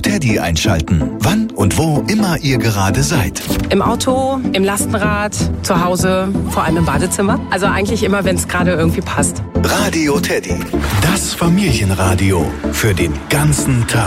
Teddy einschalten. Wann und wo immer ihr gerade seid. Im Auto, im Lastenrad, zu Hause, vor allem im Badezimmer. Also eigentlich immer, wenn es gerade irgendwie passt. Radio Teddy. Das Familienradio für den ganzen Tag.